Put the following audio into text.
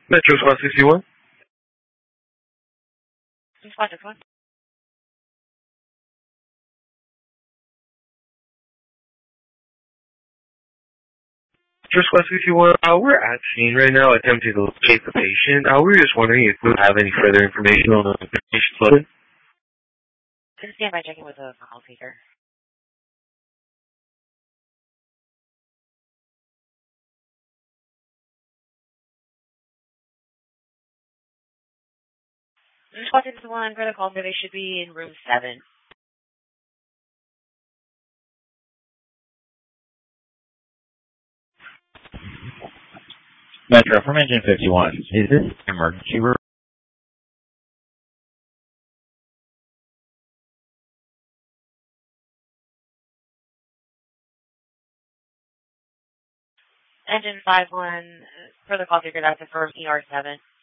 Metro Squad 61. Squad 61. Metro Squad 61, we're at scene right now attempting to locate the patient. We were just wondering if we have any further information on the patient's loading. Just stand by checking with the call taker. Squad 61, for the call today should be in room 7. Metro from Engine 51. Is this emergency room? Engine 51, for the call taker, that's from ER 7.